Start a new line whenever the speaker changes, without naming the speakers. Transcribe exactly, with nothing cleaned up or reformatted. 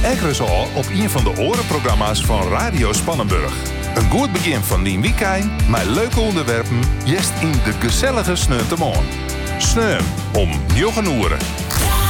Ekkeris al op een van de orenprogramma's van Radio Spannenburg. Een goed begin van die weekend, met leuke onderwerpen, jest in de gezellige Sneuntemoorn. Sneun om negen uur.